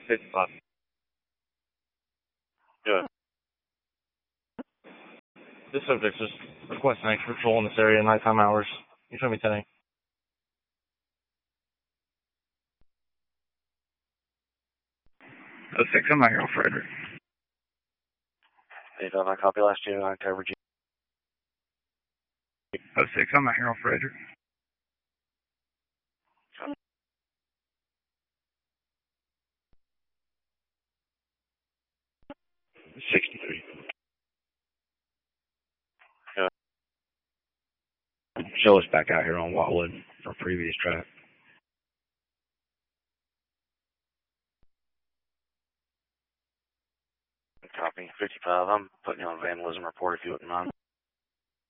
55. Yeah. This subject is requesting extra patrol in this area in nighttime hours. You show me 10. 06, I'm out here on Frederick. 85, I copy last year, I covered you. 06, I'm out here on Frederick. $63. Yeah. Show us back out here on Watwood from previous track. Copy. 55, I'm putting you on vandalism report if you wouldn't mind.